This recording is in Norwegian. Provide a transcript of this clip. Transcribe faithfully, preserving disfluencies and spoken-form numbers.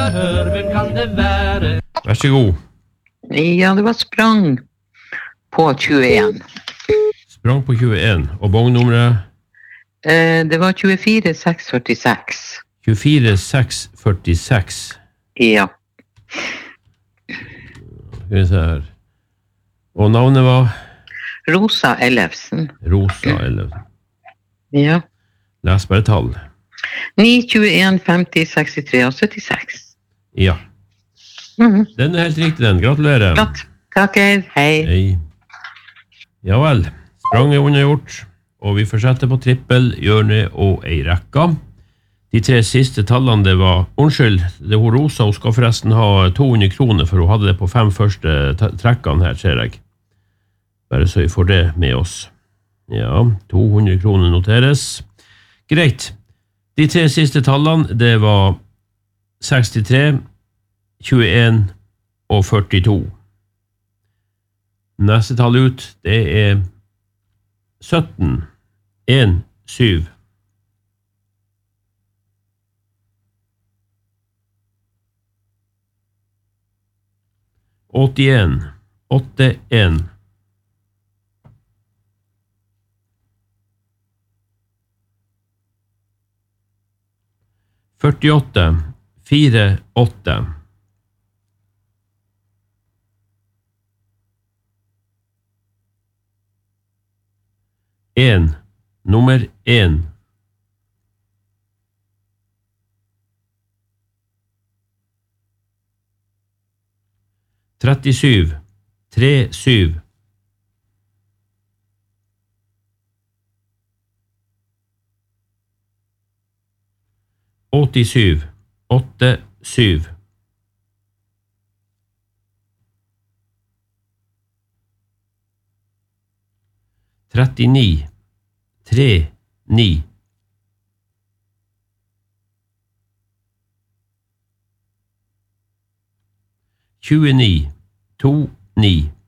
Hør, hvem kan det være? Vær så god. Ja, det var sprang på tjueen. Sprang på tjueen. Og bongnummeret? Eh, det var tjuefire seks førtiseks. tjuefire seks førtiseks. Ja. Skal vi se her. Og navnet var? Rosa Ellefsen. Rosa Ellefsen. Ja. Les bare tall. ni, tjueen, femti, sekstitre og syttiseks. Ja. Mhm. Den er helt riktig, den. Gratulerer. Flott. Takker. Hei. Hei. Ja vel. Sprang er unnagjort, og vi fortsetter på trippel, hjørne og ei rekka. De tre siste tallene det var, unnskyld, det var Rosa, hun skal forresten ha to hundre kroner, for hun hadde det på fem første trekkene her, ser jeg. Bare så vi får det med oss. Ja, to hundre kroner noteres. Greit. De tre siste tallene, det var sekstitre, tjueen og førtito. Neste tall ut, det er sytten, en, syv. åttien, åtte, en. førtiåtte, fire, åtte. En, nummer en. trettisju, tre, syv. åttisju, åtte, syv. trettini, tre, ni. tjueni, to, ni.